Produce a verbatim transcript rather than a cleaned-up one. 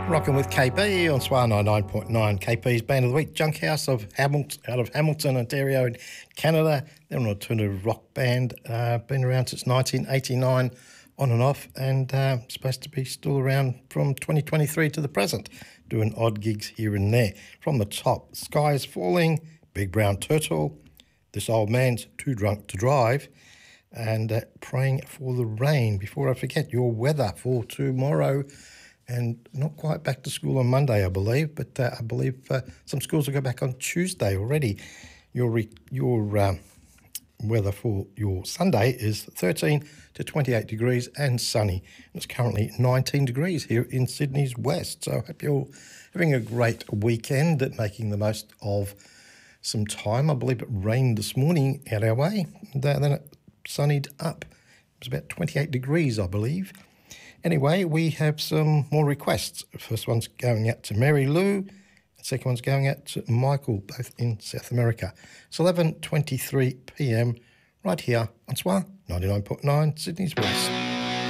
Rocking with K P on Swan ninety-nine point nine. K P's Band of the Week, Junk House of Hamilton, out of Hamilton, Ontario in Canada. They're an alternative rock band, uh, been around since nineteen eighty-nine, on and off, and uh, supposed to be still around from twenty twenty-three to the present, doing odd gigs here and there. From the top, Sky is Falling, Big Brown Turtle, This Old Man's Too Drunk to Drive, and uh, Praying for the Rain. Before I forget, your weather for tomorrow, and not quite back to school on Monday, I believe, but uh, I believe uh, some schools will go back on Tuesday already. Your re- your um, weather for your Sunday is thirteen to twenty-eight degrees and sunny. It's currently nineteen degrees here in Sydney's west. So I hope you're having a great weekend and making the most of some time. I believe it rained this morning out our way, and uh, then it sunnied up. It was about twenty-eight degrees, I believe. Anyway, we have some more requests. The first one's going out to Mary Lou. The second one's going out to Michael, both in South America. It's eleven twenty-three p m right here on Swan ninety-nine point nine, Sydney's West.